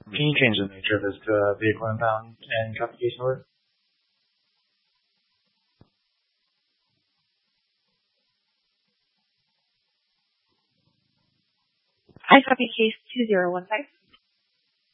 Can you change the nature of this to a vehicle impound and copy case order? I copy case 2015.